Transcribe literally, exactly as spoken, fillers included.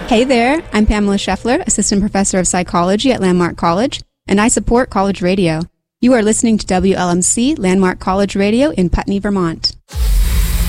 Hey there, I'm Pamela Scheffler, Assistant Professor of Psychology at Landmark College, and I support College Radio. You are listening to W L M C Landmark College Radio in Putney, Vermont.